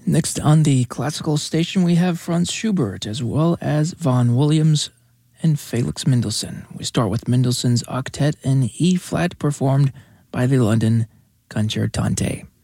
Next on the classical station, we have Franz Schubert as well as Vaughan Williams and Felix Mendelssohn. We start with Mendelssohn's Octet in E-flat performed by the London Concertante.